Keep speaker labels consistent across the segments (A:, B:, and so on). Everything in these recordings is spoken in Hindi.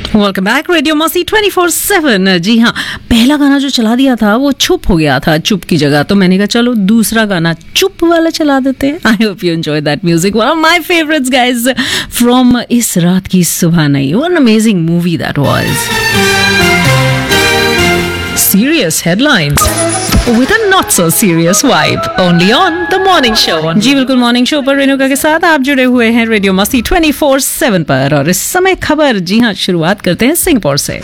A: वेलकम बैक रेडियो मस्ती 24/7। जी हाँ, पहला गाना जो चला दिया था वो चुप हो गया था चुप की जगह, तो मैंने कहा चलो दूसरा गाना चुप वाला चला देते हैं। I hope you enjoy that music, one of my favourites guys from इस रात की सुबह नहीं, one amazing movie that was. Serious headlines with a not so serious vibe, only on the morning show। जी बिल्कुल, मॉर्निंग शो पर रेणुका के साथ आप जुड़े हुए हैं रेडियो मस्ती 24/7 पर। और इस समय खबर, जी हाँ, शुरुआत करते हैं सिंगापुर से।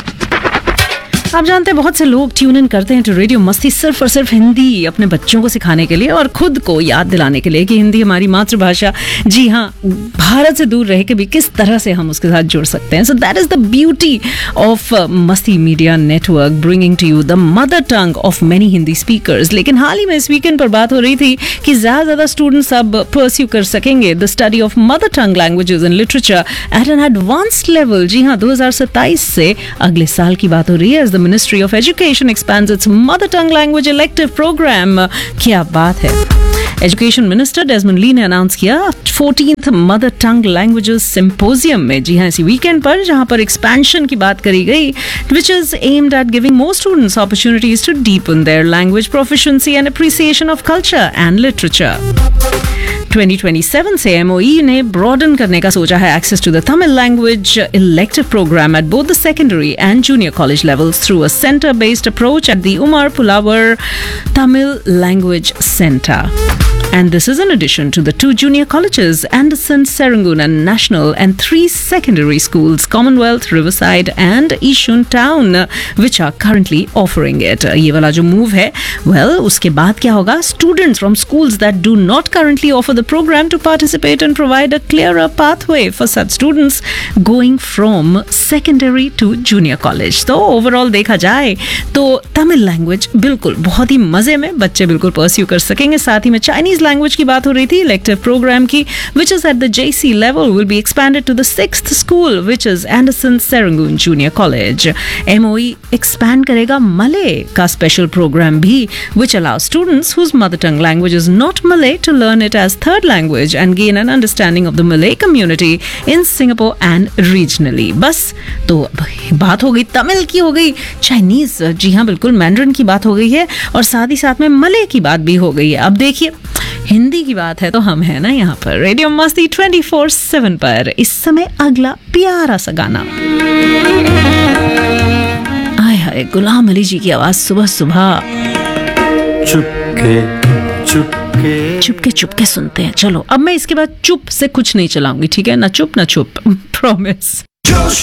A: आप जानते हैं बहुत से लोग ट्यून इन करते हैं तो रेडियो मस्ती सिर्फ और सिर्फ हिंदी अपने बच्चों को सिखाने के लिए और खुद को याद दिलाने के लिए कि हिंदी हमारी मातृभाषा। जी हाँ, भारत से दूर रह के भी किस तरह से हम उसके साथ जुड़ सकते हैं। So that is the beauty of मस्ती media network, bringing to you the mother tongue of many Hindi speakers. लेकिन हाल ही में इस वीकेंड पर बात हो रही थी कि ज्यादा स्टूडेंट्स अब परस्यू कर सकेंगे the study of mother tongue languages and literature eight N advanced level. जी हाँ, 2027 से अगले साल की बात हो रही है। The Ministry of Education expands its mother tongue language elective program। क्या बात है। एजुकेशन मिनिस्टर डेजमंड ली ने अनाउंस किया 14th mother tongue languages symposium में, जी हाँ, इसी वीकेंड पर, जहां पर एक्सपेंशन की बात करी गई, which is aimed at giving more students opportunities to deepen their language proficiency and appreciation of culture and literature। 2027 से MOE ने ब्रॉडन करने का सोचा है access to the Tamil language elective programme at both the secondary and junior college levels through a centre based approach at the Umar पुलावर Tamil language centre. And this is in addition to the 2 junior colleges, Anderson, Serangoon and National, and 3 secondary schools, Commonwealth, Riverside and Yishun Town, which are currently offering it। ये वाला जो move है, well, उसके बाद क्या होगा? Students from schools that do not currently offer the program to participate and provide a clearer pathway for such students going from secondary to junior college। तो overall देखा जाए तो तमिल लैंग्वेज बिल्कुल बहुत ही मजे में बच्चे बिल्कुल परस्यू कर सकेंगे। साथ ही में चाइनीज लैंग्वेज की बात हो रही थी इलेक्टिव प्रोग्राम की, which is at the JC level, will be expanded to the 6th school, which is Anderson Serangoon Junior College। MOE expand करेगा मले का स्पेशल प्रोग्राम भी, which allows students whose mother tongue language is not Malay to learn it as third language and gain an understanding of the Malay community in Singapore and regionally। बस तो बात हो गई तमिल की, हो गई चाइनीज, जी हाँ बिल्कुल, मैंड्रिन की बात हो गई है और साथ ही साथ में मले की बात भी हो गई है। अब देखिए हिंदी की बात है तो हम है ना यहाँ पर रेडियो मस्ती 24/7 पर। इस समय अगला प्यारा सा गाना, आय हाय, गुलाम अली जी की आवाज सुबह सुबह। चुपके चुपके सुनते हैं। चलो अब मैं इसके बाद चुप से कुछ नहीं चलाऊंगी, ठीक है ना? चुप ना चुप, प्रॉमिस।
B: जोश